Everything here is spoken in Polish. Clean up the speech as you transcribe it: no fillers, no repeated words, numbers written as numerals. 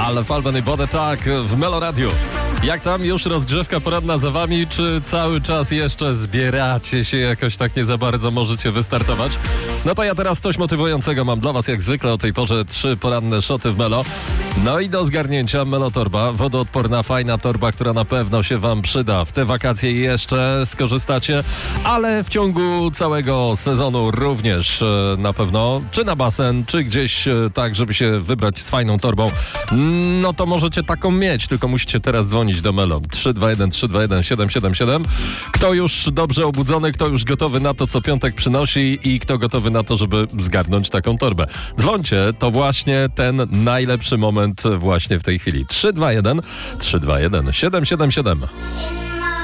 Ale Falben i Bode tak w Melo Radio. Jak tam już rozgrzewka poranna za wami, czy cały czas jeszcze zbieracie się jakoś tak nie za bardzo możecie wystartować? No to ja teraz coś motywującego mam dla was jak zwykle o tej porze 3 poranne szoty w Melo. No i do zgarnięcia Melo Torba, wodoodporna, fajna torba, która na pewno się wam przyda. W te wakacje jeszcze skorzystacie, ale w ciągu całego sezonu również na pewno, czy na basen, czy gdzieś tak, żeby się wybrać z fajną torbą. No to możecie taką mieć, tylko musicie teraz dzwonić do Melo. 321 321 777. Kto już dobrze obudzony, kto już gotowy na to, co piątek przynosi i kto gotowy na to, żeby zgarnąć taką torbę. Dzwońcie, to właśnie ten najlepszy moment właśnie w tej chwili. 321 321 777.